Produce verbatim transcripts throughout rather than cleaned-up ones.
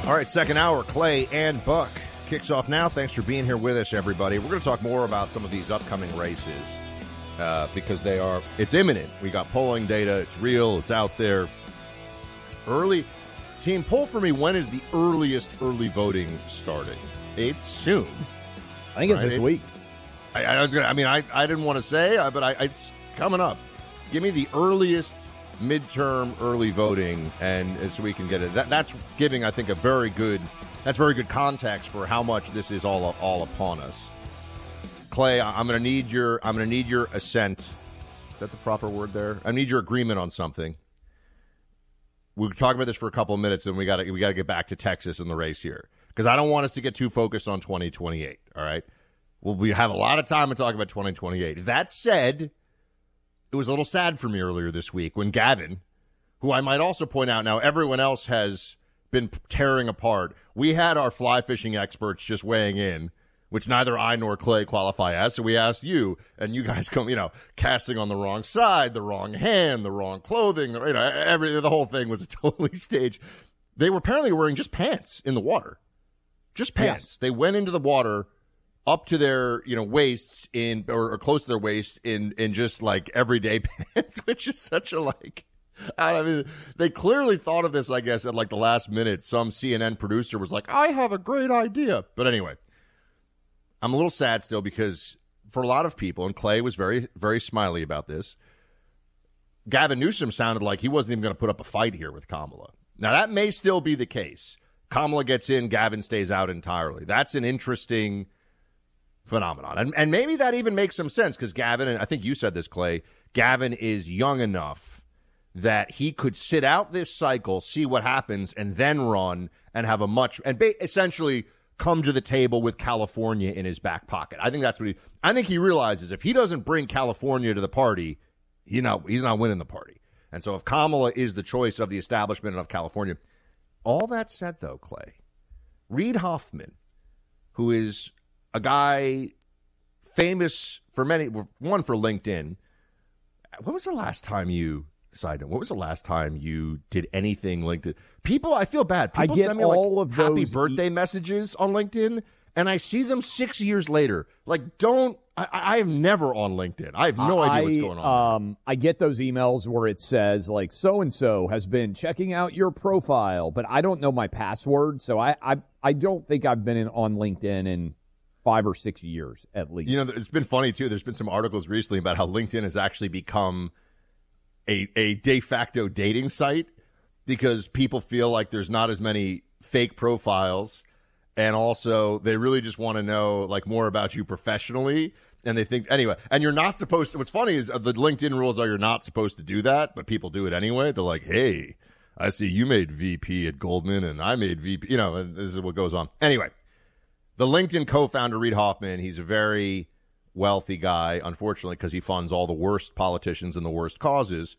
All right, second hour, Clay and Buck kicks off now. Thanks for being here with us, everybody. We're going to talk more about some of these upcoming races uh, because they are, it's imminent. We got polling data. It's real. It's out there. Early, team, poll for me, when is the earliest early voting starting? It's soon. I think it's right? this it's, week. I, I was gonna. I mean, I, I didn't want to say, uh, but I, it's coming up. Give me the earliest midterm early voting, and, and so we can get it. That, that's giving, I think, a very good. That's very good context for how much this is all all upon us. Clay, I'm going to need your. I'm going to need your assent. Is that the proper word there? I need your agreement on something. We'll talk about this for a couple of minutes, and we got to we got to get back to Texas in the race here because I don't want us to get too focused on twenty twenty-eight. All right. Well, we have a lot of time to talk about twenty twenty-eight. That said, it was a little sad for me earlier this week when Gavin, who I might also point out now, everyone else has been tearing apart. We had our fly fishing experts just weighing in, which neither I nor Clay qualify as. So we asked you, and you guys come, you know, casting on the wrong side, the wrong hand, the wrong clothing, you know, every, the whole thing was a totally staged. They were apparently wearing just pants in the water. Just pants. Yes. They went into the water up to their, you know, waists in, or, or close to their waist in, in just like everyday pants, which is such a like, I mean, they clearly thought of this, I guess, at like the last minute. Some C N N producer was like, I have a great idea. But anyway, I'm a little sad still because for a lot of people, and Clay was very, very smiley about this, Gavin Newsom sounded like he wasn't even going to put up a fight here with Kamala. Now, that may still be the case. Kamala gets in, Gavin stays out entirely. That's an interesting phenomenon. And, and maybe that even makes some sense because Gavin, and I think you said this, Clay, Gavin is young enough that he could sit out this cycle, see what happens, and then run and have a much, and ba- essentially come to the table with California in his back pocket. I think that's what he, I think he realizes if he doesn't bring California to the party, you know, he's not winning the party. And so if Kamala is the choice of the establishment and of California, all that said, though, Clay, Reid Hoffman, who is a guy famous for many, one for LinkedIn. When was the last time you, side note, what was the last time you did anything LinkedIn? People, I feel bad. People I get send me all like of happy those birthday e- messages on LinkedIn, and I see them six years later. Like, don't, I, I am never on LinkedIn. I have no I, idea what's going on. Um, I get those emails where it says, like, so-and-so has been checking out your profile, but I don't know my password, so I, I, I don't think I've been in, on LinkedIn in five or six years at least. You know, it's been funny, too. There's been some articles recently about how LinkedIn has actually become a, a de facto dating site because people feel like there's not as many fake profiles. And also, they really just want to know, like, more about you professionally. And they think, anyway, and you're not supposed to, what's funny is uh, the LinkedIn rules are you're not supposed to do that, but people do it anyway. They're like, hey, I see you made V P at Goldman and I made V P, you know, and this is what goes on. Anyway, the LinkedIn co-founder, Reid Hoffman, he's a very wealthy guy, unfortunately, because he funds all the worst politicians and the worst causes.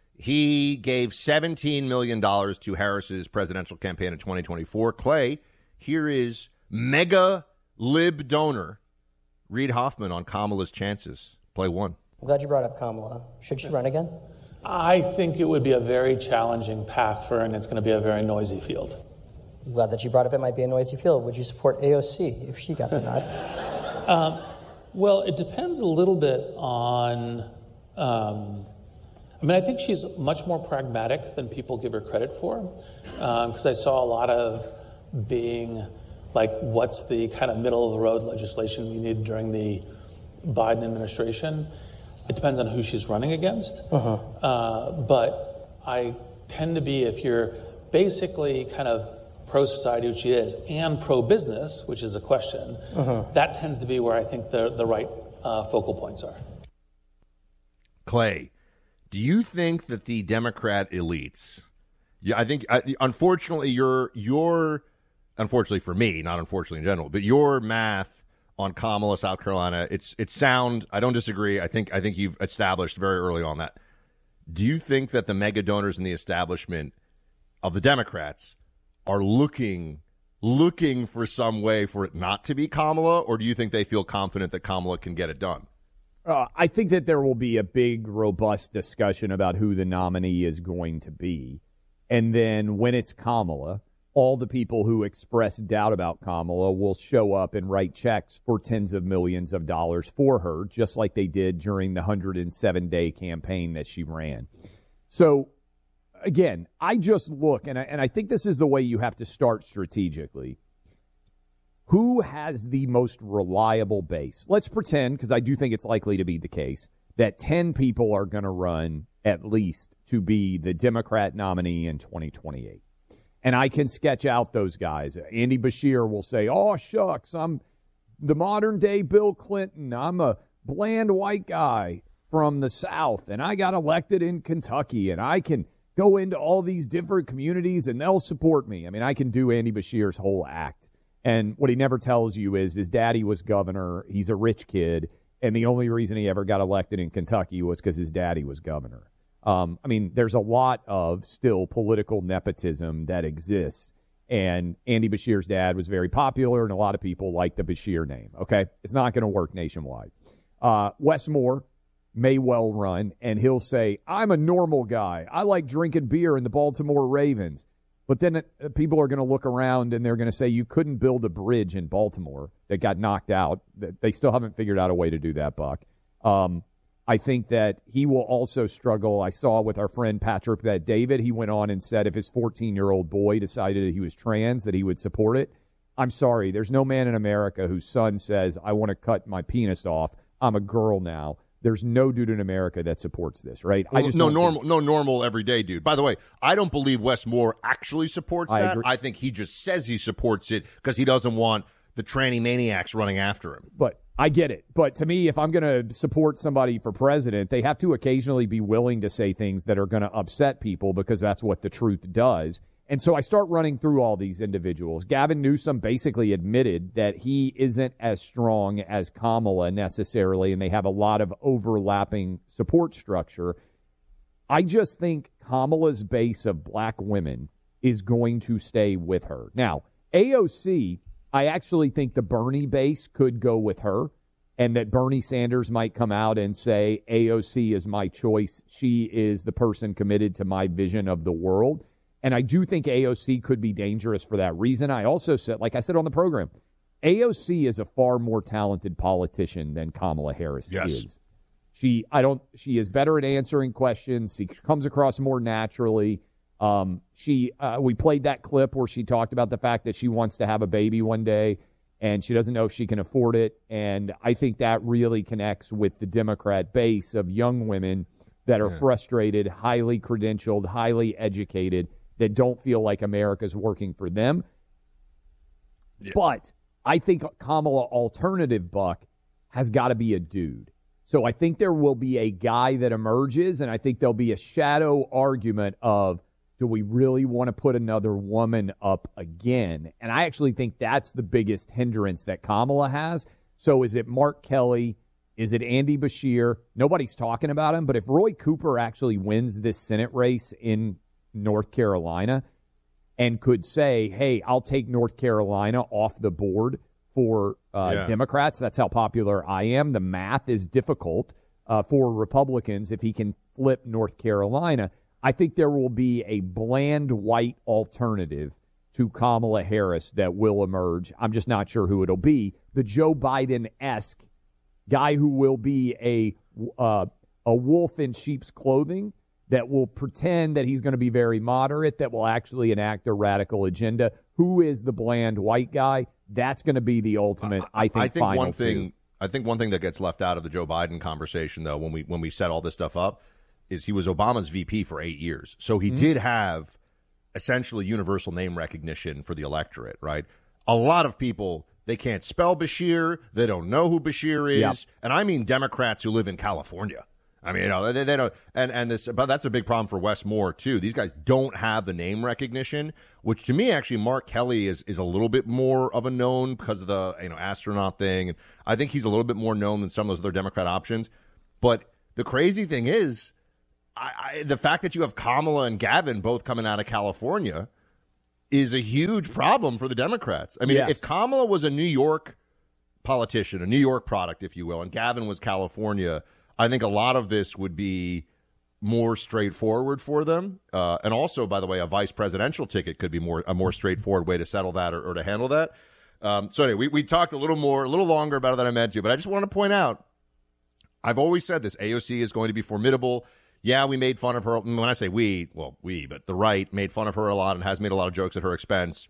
He gave seventeen million dollars to Harris's presidential campaign in twenty twenty-four. Clay, here is mega lib donor Reid Hoffman on Kamala's chances. Play one. I'm glad you brought up Kamala. Should she run again? I think it would be a very challenging path for her, and it's going to be a very noisy field. I'm glad that you brought up it might be a noisy field. Would you support A O C if she got the nod? um, well, it depends a little bit on... Um, I mean, I think she's much more pragmatic than people give her credit for, because um, I saw a lot of being like, what's the kind of middle-of-the-road legislation we need during the Biden administration? It depends on who she's running against. Uh-huh. Uh, but I tend to be, if you're basically kind of pro-society, which she is, and pro-business, which is a question, uh-huh. that tends to be where I think the, the right uh, focal points are. Clay, do you think that the Democrat elites, yeah, I think, I, unfortunately, your your, unfortunately for me, not unfortunately in general, but your math on Kamala, South Carolina, it's it's sound. I don't disagree. I think I think you've established very early on that. Do you think that the mega donors in the establishment of the Democrats are looking looking for some way for it not to be Kamala, or do you think they feel confident that Kamala can get it done? Uh, I think that there will be a big, robust discussion about who the nominee is going to be. And then when it's Kamala, all the people who express doubt about Kamala will show up and write checks for tens of millions of dollars for her, just like they did during the one hundred seven day campaign that she ran. So, again, I just look, and I, and I think this is the way you have to start strategically. Who has the most reliable base? Let's pretend, because I do think it's likely to be the case, that ten people are going to run at least to be the Democrat nominee in twenty twenty-eight. And I can sketch out those guys. Andy Beshear will say, oh, shucks, I'm the modern-day Bill Clinton. I'm a bland white guy from the South, and I got elected in Kentucky, and I can go into all these different communities, and they'll support me. I mean, I can do Andy Beshear's whole act. And what he never tells you is his daddy was governor. He's a rich kid. And the only reason he ever got elected in Kentucky was because his daddy was governor. Um, I mean, there's a lot of still political nepotism that exists. And Andy Beshear's dad was very popular, and a lot of people like the Beshear name. Okay? It's not going to work nationwide. Uh, Wes Moore may well run, and he'll say, I'm a normal guy. I like drinking beer in the Baltimore Ravens. But then uh, people are going to look around and they're going to say you couldn't build a bridge in Baltimore that got knocked out. They still haven't figured out a way to do that, Buck. Um, I think that he will also struggle. I saw with our friend Patrick that David, he went on and said if his fourteen-year-old boy decided he was trans, that he would support it. I'm sorry. There's no man in America whose son says, I want to cut my penis off. I'm a girl now. There's no dude in America that supports this, right? Well, I just no don't normal, think... no normal everyday dude. By the way, I don't believe Wes Moore actually supports I that. agree. I think he just says he supports it because he doesn't want the tranny maniacs running after him. But I get it. But to me, if I'm going to support somebody for president, they have to occasionally be willing to say things that are going to upset people because that's what the truth does. And so I start running through all these individuals. Gavin Newsom basically admitted that he isn't as strong as Kamala necessarily, and they have a lot of overlapping support structure. I just think Kamala's base of black women is going to stay with her. Now, A O C, I actually think the Bernie base could go with her, and that Bernie Sanders might come out and say, A O C is my choice. She is the person committed to my vision of the world. And I do think A O C could be dangerous for that reason. I also said, like I said on the program, A O C is a far more talented politician than Kamala Harris yes. is. She, I don't, she is better at answering questions. She comes across more naturally. Um, she, uh, we played that clip where she talked about the fact that she wants to have a baby one day, and she doesn't know if she can afford it. And I think that really connects with the Democrat base of young women that are yeah. frustrated, highly credentialed, highly educated, that don't feel like America's working for them. Yeah. But I think Kamala alternative, Buck, has got to be a dude. So I think there will be a guy that emerges, and I think there'll be a shadow argument of, do we really want to put another woman up again? And I actually think that's the biggest hindrance that Kamala has. So is it Mark Kelly? Is it Andy Beshear? Nobody's talking about him, but if Roy Cooper actually wins this Senate race in North Carolina and could say, hey, I'll take North Carolina off the board for uh, yeah. Democrats. That's how popular I am. The math is difficult uh, for Republicans if he can flip North Carolina. I think there will be a bland white alternative to Kamala Harris that will emerge. I'm just not sure who it'll be. The Joe Biden-esque guy who will be a uh, a wolf in sheep's clothing, that will pretend that he's going to be very moderate, that will actually enact a radical agenda. Who is the bland white guy? That's going to be the ultimate, I think, I think final one thing, two. I think one thing that gets left out of the Joe Biden conversation, though, when we when we set all this stuff up, is he was Obama's V P for eight years. So he mm-hmm. did have essentially universal name recognition for the electorate, right? A lot of people, they can't spell Beshear. They don't know who Beshear is. Yep. And I mean Democrats who live in California. I mean, you know, they, they don't, and, and this, but that's a big problem for Wes Moore, too. These guys don't have the name recognition, which to me, actually, Mark Kelly is, is a little bit more of a known because of the, you know, astronaut thing. And I think he's a little bit more known than some of those other Democrat options. But the crazy thing is, I, I, the fact that you have Kamala and Gavin both coming out of California is a huge problem for the Democrats. I mean, yes. if Kamala was a New York politician, a New York product, if you will, and Gavin was California, I think a lot of this would be more straightforward for them. Uh, and also, by the way, a vice presidential ticket could be more a more straightforward way to settle that or, or to handle that. Um, so anyway, we, we talked a little more, a little longer about it than I meant to, but I just want to point out, I've always said this, A O C is going to be formidable. Yeah, we made fun of her. When I say we, well, we, but the right made fun of her a lot and has made a lot of jokes at her expense.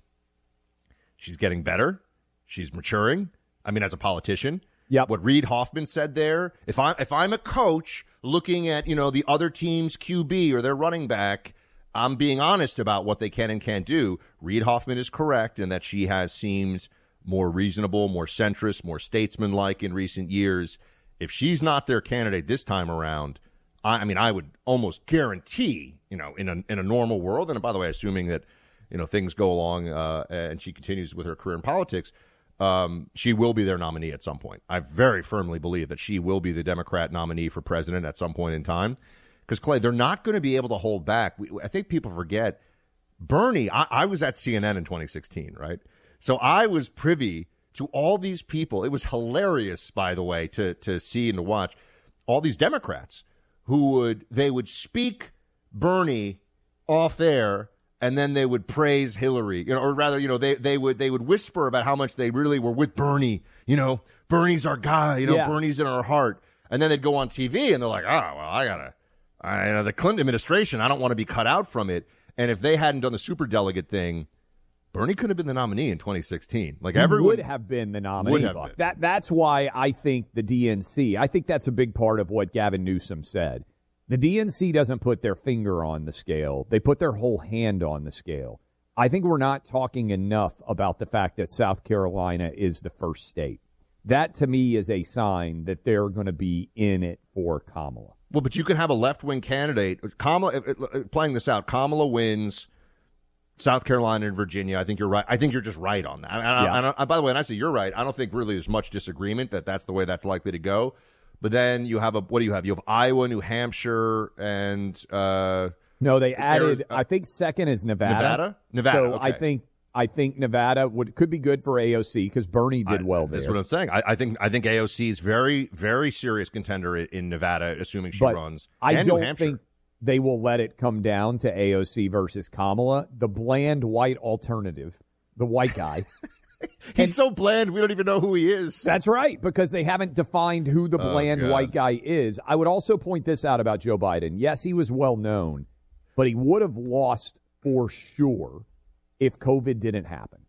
She's getting better. She's maturing. I mean, as a politician. Yep. What Reid Hoffman said there, if I'm, if I'm a coach looking at, you know, the other team's Q B or their running back, I'm being honest about what they can and can't do. Reid Hoffman is correct in that she has seemed more reasonable, more centrist, more statesman-like in recent years. If she's not their candidate this time around, I, I mean, I would almost guarantee, you know, in a in a normal world, and by the way, assuming that, you know, things go along uh, and she continues with her career in politics, um, she will be their nominee at some point. I very firmly believe that she will be the Democrat nominee for president at some point in time. Because, Clay, they're not going to be able to hold back. We, I think people forget, Bernie, I, I was at C N N in twenty sixteen, right? So I was privy to all these people. It was hilarious, by the way, to to see and to watch all these Democrats who would, they would speak Bernie off air and then they would praise Hillary, you know, or rather, you know, they, they would they would whisper about how much they really were with Bernie. You know, Bernie's our guy, you know, yeah. Bernie's in our heart. And then they'd go on T V and they're like, oh, well, I gotta, I, you know, the Clinton administration, I don't want to be cut out from it. And if they hadn't done the superdelegate thing, Bernie could have been the nominee in twenty sixteen. Like he everyone would have been the nominee. Buck. Been. That that's why I think the D N C. I think that's a big part of what Gavin Newsom said. The D N C doesn't put their finger on the scale; they put their whole hand on the scale. I think we're not talking enough about the fact that South Carolina is the first state. That to me is a sign that they're going to be in it for Kamala. Well, but you can have a left-wing candidate. Kamala, playing this out, Kamala wins South Carolina and Virginia. I think you're right. I think you're just right on that. And I, yeah. I, I, by the way, when I say you're right, I don't think really there's much disagreement that that's the way that's likely to go. But then you have a what do you have? You have Iowa, New Hampshire, and uh, no, they added. Arizona. I think second is Nevada. Nevada, Nevada. So okay. I think I think Nevada would could be good for A O C because Bernie did I, well there. That's what I'm saying. I, I think I think A O C is very very serious contender in, in Nevada, assuming she but runs. I and don't New Hampshire. think they will let it come down to A O C versus Kamala, the bland white alternative, the white guy. He's and, so bland, we don't even know who he is. That's right, because they haven't defined who the bland oh, white guy is. I would also point this out about Joe Biden. Yes, he was well known, but he would have lost for sure if COVID didn't happen.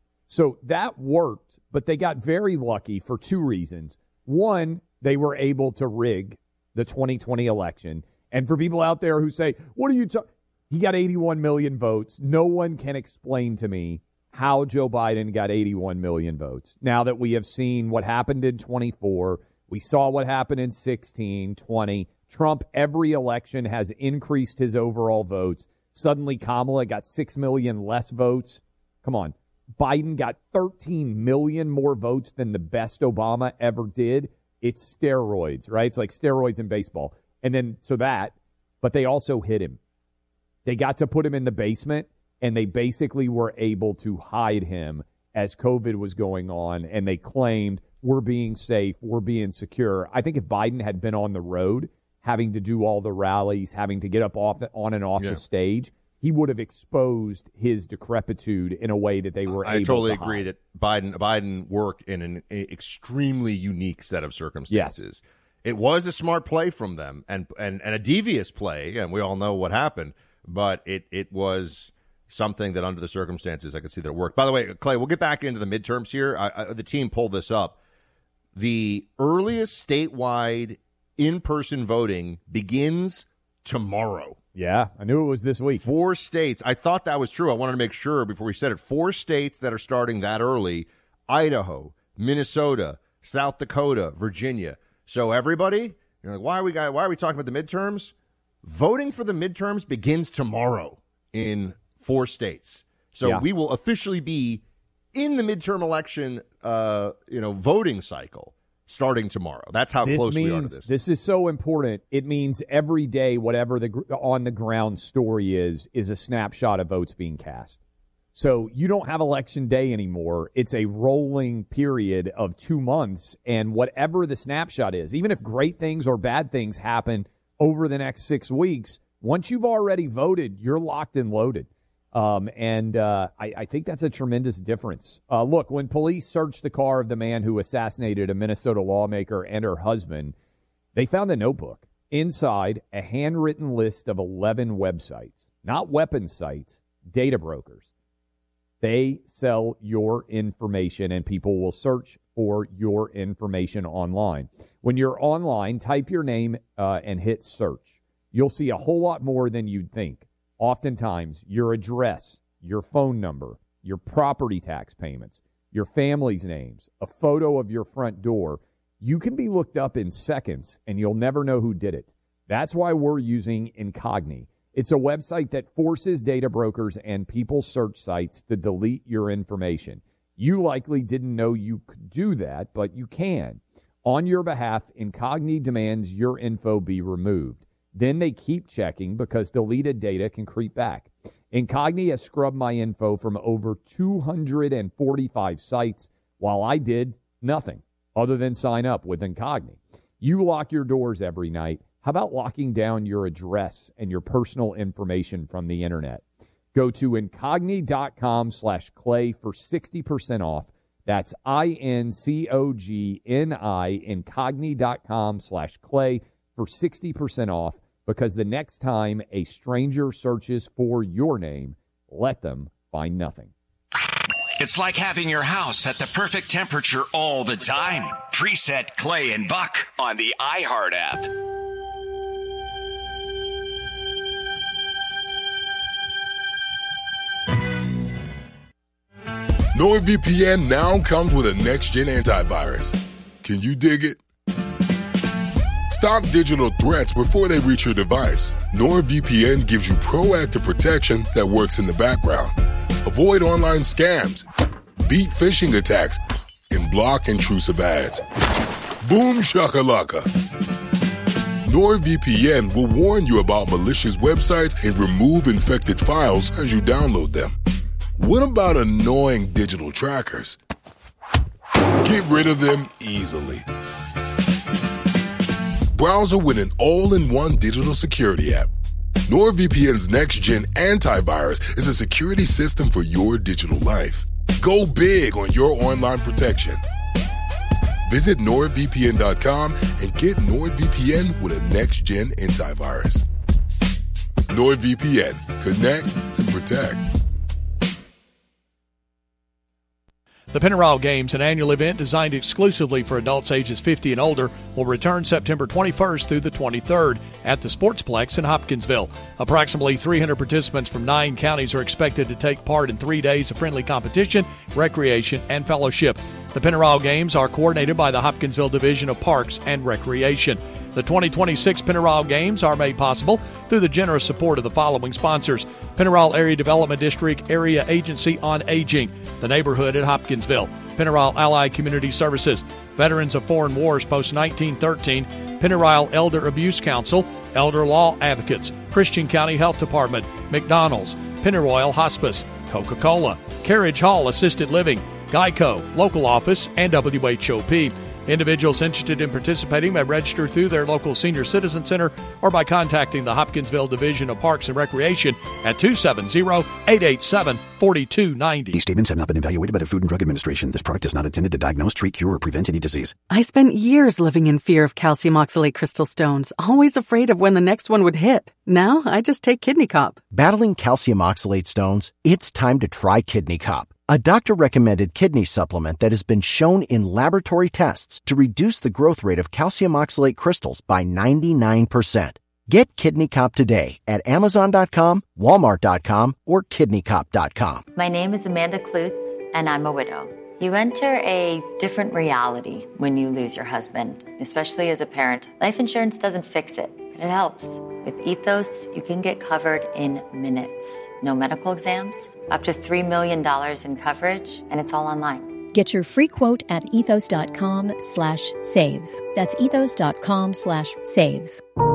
So that worked, but they got very lucky for two reasons. One, they were able to rig the twenty twenty election. And for people out there who say, what are you talking? He got eighty-one million votes. No one can explain to me how Joe Biden got eighty-one million votes. Now that we have seen what happened in twenty-four, we saw what happened in sixteen, twenty. Trump, every election, has increased his overall votes. Suddenly, Kamala got six million less votes. Come on. Biden got thirteen million more votes than the best Obama ever did. It's steroids, right? It's like steroids in baseball. And then, so that, but they also hit him. They got to put him in the basement, and they basically were able to hide him as COVID was going on, and they claimed, we're being safe, we're being secure. I think if Biden had been on the road, having to do all the rallies, having to get up off the, on and off yeah. the stage, he would have exposed his decrepitude in a way that they were I able totally to agree hide. that Biden Biden worked in an extremely unique set of circumstances. Yes. It was a smart play from them and, and, and a devious play, and we all know what happened, but it, it was something that under the circumstances I could see that it worked. By the way, Clay, we'll get back into the midterms here. I, I, the team pulled this up. The earliest statewide in-person voting begins tomorrow. Yeah, I knew it was this week. Four states. I thought that was true. I wanted to make sure before we said it. Four states that are starting that early: Idaho, Minnesota, South Dakota, Virginia. So everybody, you're like, why are we got, why are we talking about the midterms? Voting for the midterms begins tomorrow in four states. So yeah. we will officially be in the midterm election, uh, you know, voting cycle starting tomorrow. That's how this close means, we are to this. This is so important. It means every day, whatever the on the ground story is, is a snapshot of votes being cast. So you don't have election day anymore. It's a rolling period of two months, and whatever the snapshot is, even if great things or bad things happen over the next six weeks. Once you've already voted, you're locked and loaded. Um, and uh, I, I think that's a tremendous difference. Uh, look, when police searched the car of the man who assassinated a Minnesota lawmaker and her husband, they found a notebook. Inside, a handwritten list of eleven websites, not weapon sites, data brokers. They sell your information, and people will search for your information online. When you're online, type your name uh, and hit search. You'll see a whole lot more than you'd think. Oftentimes, your address, your phone number, your property tax payments, your family's names, a photo of your front door. You can be looked up in seconds, and you'll never know who did it. That's why we're using Incogni. It's a website that forces data brokers and people search sites to delete your information. You likely didn't know you could do that, but you can. On your behalf, Incogni demands your info be removed. Then they keep checking because deleted data can creep back. Incogni has scrubbed my info from over two hundred forty-five sites, while I did nothing other than sign up with Incogni. You lock your doors every night. How about locking down your address and your personal information from the internet? Go to Incogni.com slash Clay for sixty percent off. That's I-N-C-O-G-N-I, Incogni.com slash Clay for sixty percent off, because the next time a stranger searches for your name, let them find nothing. It's like having your house at the perfect temperature all the time. Preset Clay and Buck on the iHeart app. NordVPN now comes with a next-gen antivirus. Can you dig it? Stop digital threats before they reach your device. NordVPN gives you proactive protection that works in the background. Avoid online scams, beat phishing attacks, and block intrusive ads. Boom shakalaka. NordVPN will warn you about malicious websites and remove infected files as you download them. What about annoying digital trackers? Get rid of them easily. Browser with an all-in-one digital security app. NordVPN's next-gen antivirus is a security system for your digital life. Go big on your online protection. Visit Nord V P N dot com and get NordVPN with a next-gen antivirus. NordVPN. Connect and protect. The Pennyroyal Games, an annual event designed exclusively for adults ages fifty and older, will return September twenty-first through the twenty-third at the Sportsplex in Hopkinsville. Approximately three hundred participants from nine counties are expected to take part in three days of friendly competition, recreation, and fellowship. The Pennyroyal Games are coordinated by the Hopkinsville Division of Parks and Recreation. The twenty twenty-six Pennyroyal Games are made possible through the generous support of the following sponsors: Pennyroyal Area Development District Area Agency on Aging, the neighborhood at Hopkinsville, Pennyroyal Allied Community Services, Veterans of Foreign Wars Post nineteen thirteen, Pennyroyal Elder Abuse Council, Elder Law Advocates, Christian County Health Department, McDonald's, Pennyroyal Hospice, Coca-Cola, Carriage Hall Assisted Living, Geico, Local Office, and W H O P. Individuals interested in participating may register through their local senior citizen center or by contacting the Hopkinsville Division of Parks and Recreation at two seven zero, eight eight seven, four two nine zero. These statements have not been evaluated by the Food and Drug Administration. This product is not intended to diagnose, treat, cure, or prevent any disease. I spent years living in fear of calcium oxalate crystal stones, always afraid of when the next one would hit. Now I just take Kidney Cop. Battling calcium oxalate stones? It's time to try Kidney Cop, a doctor-recommended kidney supplement that has been shown in laboratory tests to reduce the growth rate of calcium oxalate crystals by ninety-nine percent. Get Kidney Cop today at Amazon dot com, Walmart dot com, or Kidney Cop dot com. My name is Amanda Klutz, and I'm a widow. You enter a different reality when you lose your husband, especially as a parent. Life insurance doesn't fix it, but it helps. With Ethos, you can get covered in minutes. No medical exams, up to three million dollars in coverage, and it's all online. Get your free quote at ethos.com slash save. That's ethos.com slash save.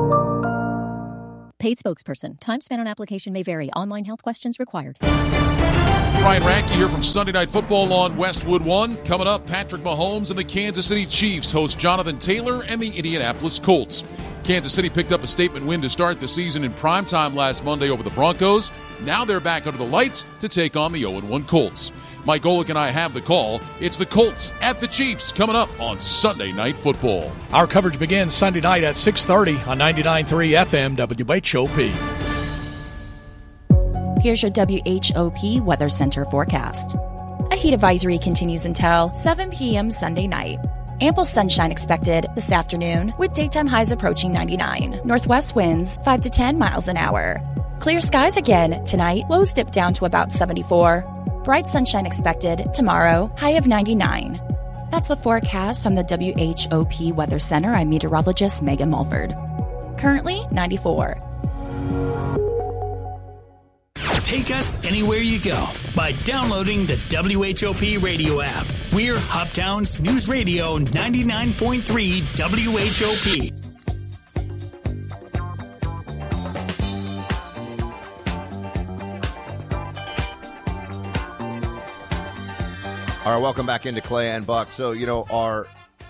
Paid spokesperson. Time spent on application may vary. Online health questions required. Ryan Radke here from Sunday Night Football on Westwood One. Coming up, Patrick Mahomes and the Kansas City Chiefs host Jonathan Taylor and the Indianapolis Colts. Kansas City picked up a statement win to start the season in primetime last Monday over the Broncos. Now they're back under the lights to take on the oh and one Colts. Mike Golick and I have the call. It's the Colts at the Chiefs coming up on Sunday Night Football. Our coverage begins Sunday night at six thirty on ninety-nine point three F M W H O P. Here's your W H O P Weather Center forecast. A heat advisory continues until seven p.m. Sunday night. Ample sunshine expected this afternoon with daytime highs approaching ninety-nine. Northwest winds five to ten miles an hour. Clear skies again tonight. Lows dip down to about seventy-four. Bright sunshine expected tomorrow. High of ninety-nine. That's the forecast from the W H O P Weather Center. I'm meteorologist Megan Mulford. Currently ninety-four. Take us anywhere you go by downloading the W H O P radio app. We're Hoptown's News Radio ninety-nine point three W H O P. All right, welcome back into Clay and Buck. So, you know, our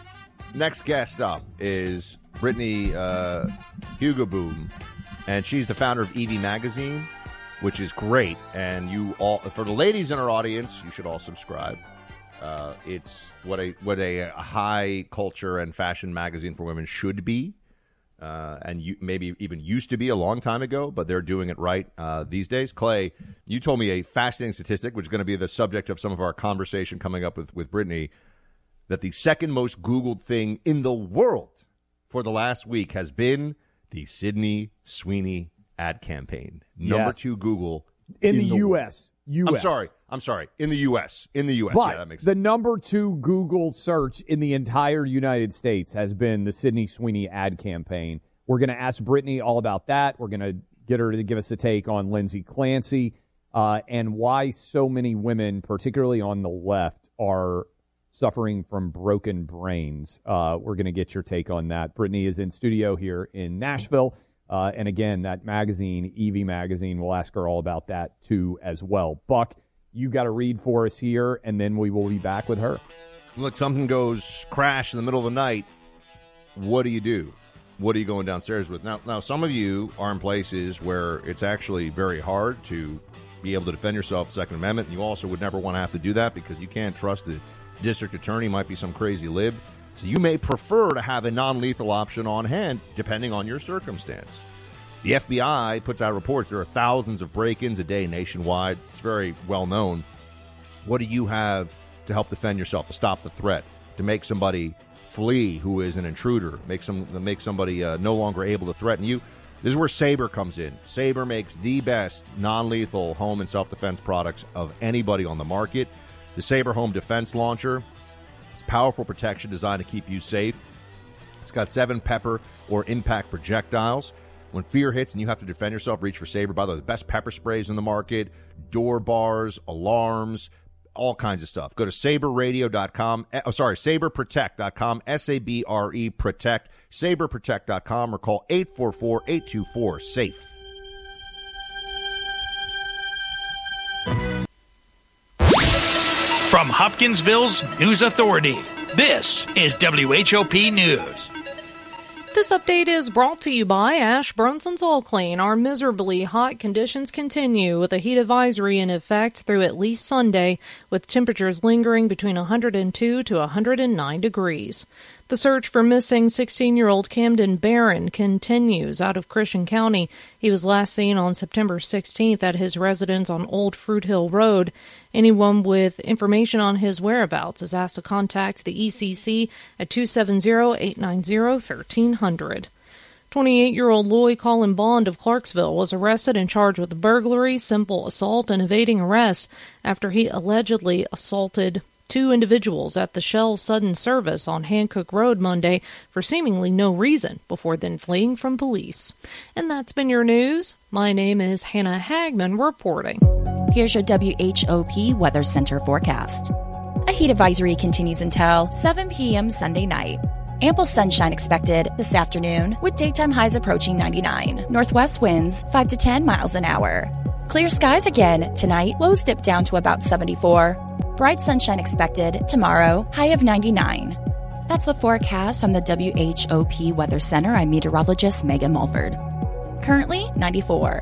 next guest up is Brittany uh, Hugoboom, and she's the founder of Evie Magazine, which is great. And you all, for the ladies in our audience, you should all subscribe. Uh, it's what a what a, a high culture and fashion magazine for women should be, uh, and you, maybe even used to be a long time ago, but they're doing it right uh, these days. Clay, you told me a fascinating statistic, which is going to be the subject of some of our conversation coming up with, with Brittany, that the second most Googled thing in the world for the last week has been the Sydney Sweeney ad campaign. Number Yes. two Google In, in the, U S. U S. I'm sorry. I'm sorry. In the U S. In the U S. But yeah, that makes the sense. number two Google search in the entire United States has been the Sydney Sweeney ad campaign. We're going to ask Brittany all about that. We're going to get her to give us a take on Lindsay Clancy uh, and why so many women, particularly on the left, are suffering from broken brains. Uh, we're going to get your take on that. Brittany is in studio here in Nashville. Uh, and again, that magazine, Evie Magazine, we'll ask her all about that too as well. Buck, you got to read for us here, and then we will be back with her. Look, something goes crash in the middle of the night. What do you do? What are you going downstairs with? Now, now, some of you are in places where it's actually very hard to be able to defend yourself, Second Amendment. And you also would never want to have to do that because you can't trust the district attorney, might be some crazy lib. So you may prefer to have a non-lethal option on hand, depending on your circumstance. The F B I puts out reports. There are thousands of break-ins a day nationwide. It's very well known. What do you have to help defend yourself, to stop the threat, to make somebody flee who is an intruder, make some make somebody uh, no longer able to threaten you? This is where Sabre comes in. Sabre makes the best non-lethal home and self-defense products of anybody on the market. The Sabre Home Defense Launcher. It's powerful protection designed to keep you safe. It's got seven pepper or impact projectiles. When fear hits and you have to defend yourself, reach for Sabre. By the way, the best pepper sprays in the market, door bars, alarms, all kinds of stuff. Go to sabre radio dot com. Oh, sorry, sabre protect dot com. S A B R E protect. sabre protect dot com or call eight four four, eight two four, SAFE. From Hopkinsville's News Authority, this is W H O P News. This update is brought to you by Ash Brunson's All Clean. Our miserably hot conditions continue with a heat advisory in effect through at least Sunday, with temperatures lingering between one hundred two to one hundred nine degrees. The search for missing sixteen-year-old Camden Barron continues out of Christian County. He was last seen on September sixteenth at his residence on Old Fruit Hill Road. Anyone with information on his whereabouts is asked to contact the E C C at two seven zero, eight nine zero, one three zero zero. twenty-eight-year-old Loy Colin Bond of Clarksville was arrested and charged with burglary, simple assault, and evading arrest after he allegedly assaulted two individuals at the Shell Sudden Service on Hancock Road Monday for seemingly no reason, before then fleeing from police. And that's been your news. My name is Hannah Hagman reporting. Here's your W H O P Weather Center forecast. A heat advisory continues until seven p.m. Sunday night. Ample sunshine expected this afternoon with daytime highs approaching ninety-nine. Northwest winds five to ten miles an hour. Clear skies again tonight. Lows dip down to about seventy-four. Bright sunshine expected tomorrow. High of ninety-nine. That's the forecast from the W H O P Weather Center. I'm meteorologist Megan Mulford. Currently ninety-four.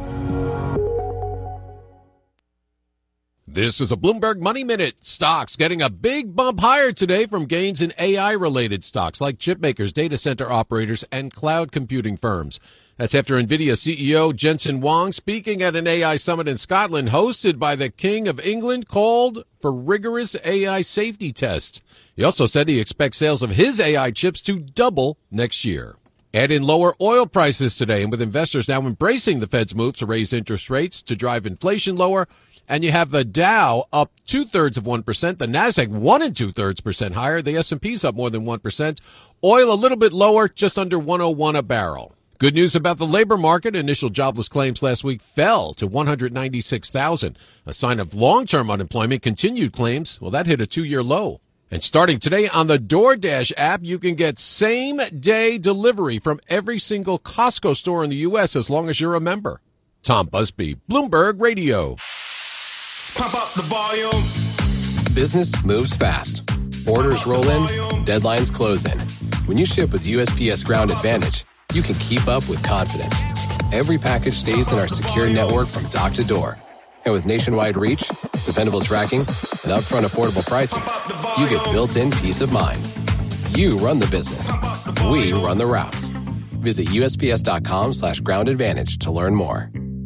This is a Bloomberg Money Minute. Stocks getting a big bump higher today from gains in A I-related stocks like chip makers, data center operators, and cloud computing firms. That's after NVIDIA C E O Jensen Huang, speaking at an A I summit in Scotland hosted by the King of England, called for rigorous A I safety tests. He also said he expects sales of his A I chips to double next year. Add in lower oil prices today, and with investors now embracing the Fed's move to raise interest rates to drive inflation lower, and you have the Dow up two-thirds of one percent, the Nasdaq one and two-thirds percent higher, the S and P's up more than one percent, oil a little bit lower, just under one oh one a barrel. Good news about the labor market. Initial jobless claims last week fell to one hundred ninety-six thousand. A sign of long-term unemployment. Continued claims, well, that hit a two-year low. And starting today on the DoorDash app, you can get same-day delivery from every single Costco store in the U S as long as you're a member. Tom Busby, Bloomberg Radio. Pump up the volume. Business moves fast. Orders roll in, deadlines close in. When you ship with U S P S Ground Advantage, you can keep up with confidence. Every package stays in our secure network from dock to door. And with nationwide reach, dependable tracking, and upfront affordable pricing, you get built-in peace of mind. You run the business. We run the routes. Visit USPS.com slash ground advantage to learn more.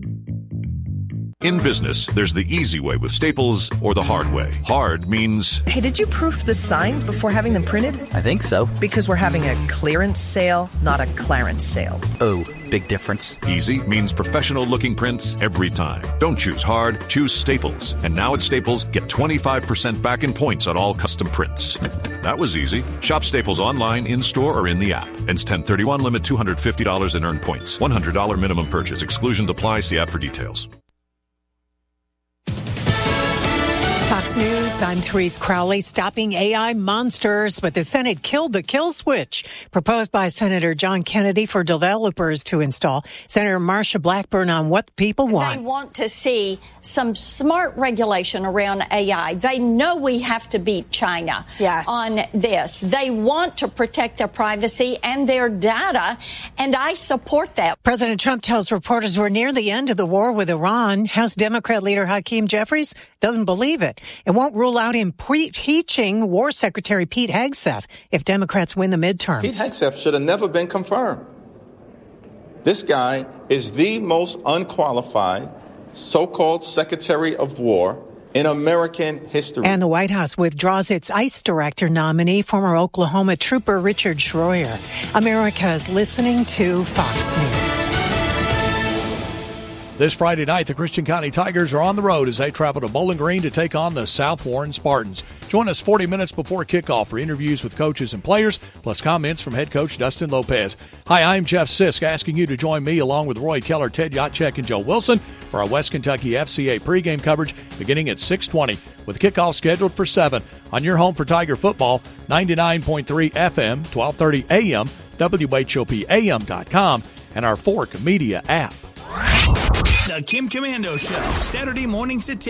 In business, there's the easy way with Staples or the hard way. Hard means... Hey, did you proof the signs before having them printed? I think so. Because we're having a clearance sale, not a Clarence sale. Oh, big difference. Easy means professional-looking prints every time. Don't choose hard, choose Staples. And now at Staples, get twenty-five percent back in points on all custom prints. That was easy. Shop Staples online, in-store, or in the app. Ends ten thirty-one, limit two hundred fifty dollars in earned points. one hundred dollars minimum purchase. Exclusion applies. See app for details. Fox News, I'm Therese Crowley. Stopping A I monsters, but the Senate killed the kill switch proposed by Senator John Kennedy for developers to install. Senator Marsha Blackburn on what people want. They want to see some smart regulation around A I. They know we have to beat China yes. on this. They want to protect their privacy and their data, and I support that. President Trump tells reporters we're near the end of the war with Iran. House Democrat leader Hakeem Jeffries doesn't believe it. It won't rule out impeaching War Secretary Pete Hegseth if Democrats win the midterms. Pete Hegseth should have never been confirmed. This guy is the most unqualified so-called Secretary of War in American history. And the White House withdraws its ICE director nominee, former Oklahoma trooper Richard Schroyer. America is listening to Fox News. This Friday night, the Christian County Tigers are on the road as they travel to Bowling Green to take on the South Warren Spartans. Join us forty minutes before kickoff for interviews with coaches and players, plus comments from head coach Dustin Lopez. Hi, I'm Jeff Sisk, asking you to join me along with Roy Keller, Ted Yatchek, and Joe Wilson for our West Kentucky F C A pregame coverage beginning at six twenty, with kickoff scheduled for seven on your home for Tiger football, ninety-nine point three F M, twelve thirty A M, W H O P A M dot com, and our Fork Media app. The Kim Komando Show, Saturday mornings at ten.